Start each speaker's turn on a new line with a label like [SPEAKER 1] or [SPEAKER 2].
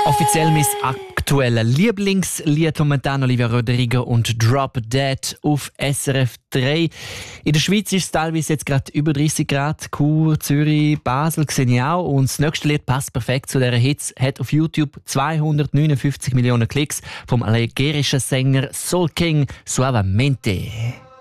[SPEAKER 1] Offiziell mein aktuelles Lieblingslied momentan Olivia Rodrigo und Drop Dead auf SRF 3. In der Schweiz ist es teilweise jetzt gerade über 30 Grad. Chur, Zürich, Basel sehe ich auch. Und das nächste Lied passt perfekt zu dieser Hits. Hat auf YouTube 259 Millionen Klicks vom algerischen Sänger Soul King Suavemente.